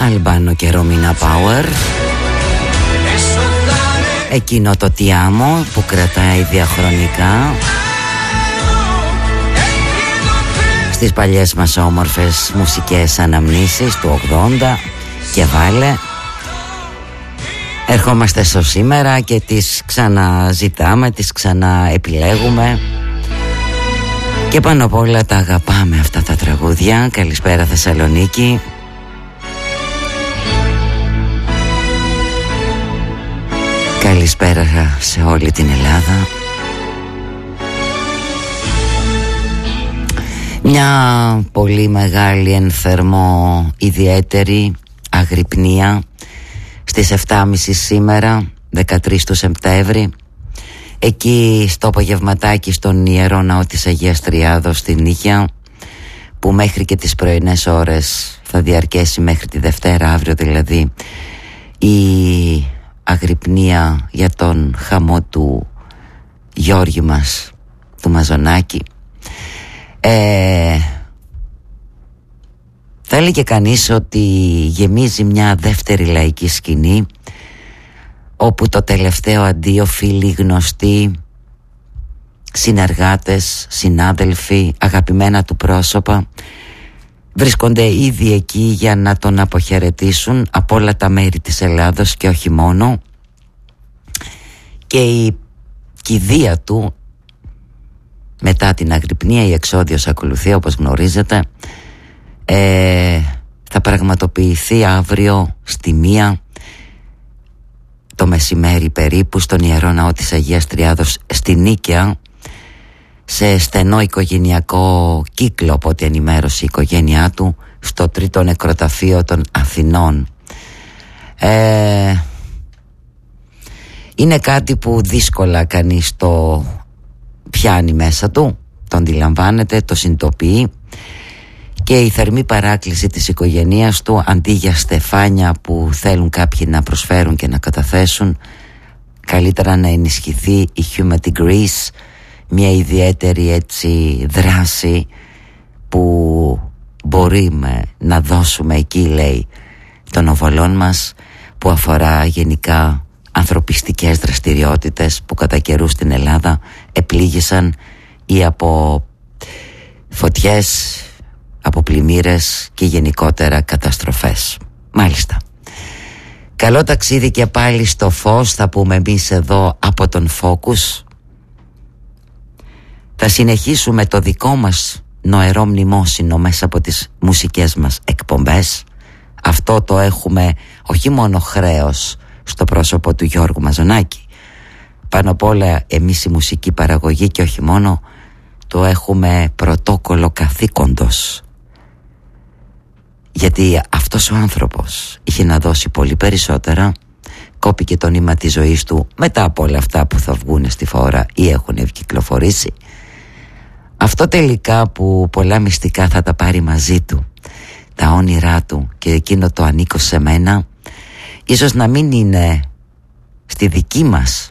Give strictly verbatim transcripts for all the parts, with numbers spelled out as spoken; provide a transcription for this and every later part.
Αλμπάνο και Ρωμίνα Power. Εκείνο το τι άμω που κρατάει διαχρονικά στις παλιές μας όμορφες μουσικές αναμνήσεις του ογδόντα και βάλε. Ερχόμαστε στο σήμερα και τις ξαναζητάμε, τις ξαναεπιλέγουμε και πάνω απ' όλα τα αγαπάμε αυτά τα τραγούδια. Καλησπέρα Θεσσαλονίκη. Καλησπέρα σε όλη την Ελλάδα. Μια πολύ μεγάλη, ενθερμό, ιδιαίτερη αγρυπνία στις εφτά και μισή σήμερα, δεκατρείς του Σεπτέμβρη, εκεί στο απογευματάκι στον Ιερό Ναό της Αγίας Τριάδος στην Νίκαια, που μέχρι και τις πρωινές ώρες θα διαρκέσει μέχρι τη Δευτέρα, αύριο δηλαδή, η αγρυπνία για τον χαμό του Γιώργη μας, του Μαζονάκη. Ε, θα έλεγε κανείς ότι γεμίζει μια δεύτερη λαϊκή σκηνή, όπου το τελευταίο αντίο φίλοι, γνωστοί, συνεργάτες, συνάδελφοι, αγαπημένα του πρόσωπα βρίσκονται ήδη εκεί για να τον αποχαιρετήσουν από όλα τα μέρη της Ελλάδος και όχι μόνο, και η κηδεία του μετά την αγρυπνία, η εξόδιος ακολουθεί όπως γνωρίζετε, ε, θα πραγματοποιηθεί αύριο στη μία το μεσημέρι περίπου στον Ιερό Ναό της Αγίας Τριάδος στη Νίκαια, σε στενό οικογενειακό κύκλο, από ό,τι ενημέρωσε η οικογένειά του, στο τρίτο νεκροταφείο των Αθηνών. Ε, είναι κάτι που δύσκολα κανείς το πιάνει μέσα του, το αντιλαμβάνεται, το συνειδητοποιεί, και η θερμή παράκληση της οικογένειας του, αντί για στεφάνια που θέλουν κάποιοι να προσφέρουν και να καταθέσουν, καλύτερα να ενισχυθεί η Human Greece, μια ιδιαίτερη έτσι δράση που μπορούμε να δώσουμε εκεί, λέει, των οβολών μας, που αφορά γενικά ανθρωπιστικές δραστηριότητες που κατά καιρού στην Ελλάδα επλήγησαν ή από φωτιές, από πλημμύρες και γενικότερα καταστροφές. Μάλιστα. Καλό ταξίδι και πάλι στο φως, θα πούμε εμείς εδώ από τον Focus. Θα συνεχίσουμε το δικό μας νοερό μνημόσυνο μέσα από τις μουσικές μας εκπομπές. Αυτό το έχουμε όχι μόνο χρέος στο πρόσωπο του Γιώργου Μαζονάκη. Πάνω απ' όλα εμείς η μουσική παραγωγή, και όχι μόνο, το έχουμε πρωτόκολλο καθήκοντος. Γιατί αυτός ο άνθρωπος είχε να δώσει πολύ περισσότερα, κόπηκε το νήμα της ζωής του μετά από όλα αυτά που θα βγουν στη φόρα ή έχουν κυκλοφορήσει. Αυτό τελικά που πολλά μυστικά θα τα πάρει μαζί του, τα όνειρά του και εκείνο το ανήκω σε μένα, ίσως να μην είναι στη δική μας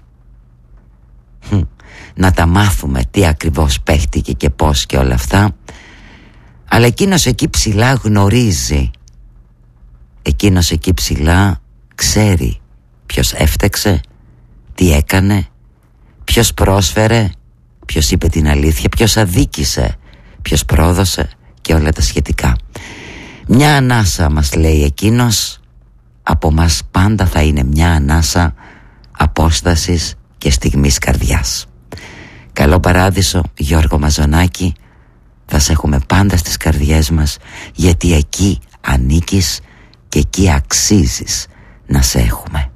να τα μάθουμε τι ακριβώς παίχτηκε και πώς και όλα αυτά, αλλά εκείνος εκεί ψηλά γνωρίζει, εκείνος εκεί ψηλά ξέρει ποιος έφτεξε, τι έκανε, ποιος πρόσφερε, ποιος είπε την αλήθεια, ποιος αδίκησε, ποιος πρόδωσε και όλα τα σχετικά. Μια ανάσα, μας λέει εκείνος, από μας πάντα θα είναι μια ανάσα απόστασης και στιγμής καρδιάς. Καλό παράδεισο, Γιώργο Μαζονάκη, θα σε έχουμε πάντα στις καρδιές μας, γιατί εκεί ανήκεις και εκεί αξίζεις να σε έχουμε.